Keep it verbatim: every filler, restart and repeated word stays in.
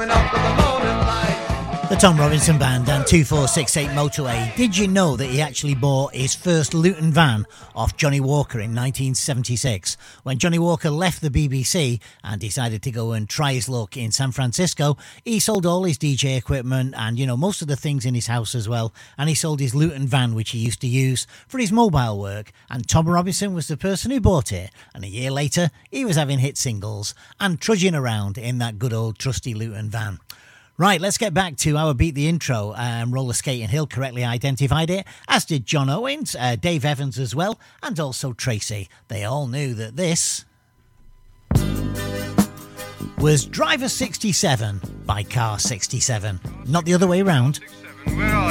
The Tom Robinson Band and two four six eight Motorway. Did you know that he actually bought his first Luton van off Johnny Walker in nineteen seventy-six? When Johnny Walker left the B B C and decided to go and try his luck in San Francisco, he sold all his D J equipment and, you know, most of the things in his house as well. And he sold his Luton van, which he used to use for his mobile work. And Tom Robinson was the person who bought it. And a year later, he was having hit singles and trudging around in that good old trusty Luton van. Right, let's get back to our Beat the Intro. Um, Roller Skating Hill correctly identified it, as did John Owens, uh, Dave Evans as well, and also Tracy. They all knew that this was Driver sixty-seven by Car sixty-seven, not the other way round. Where are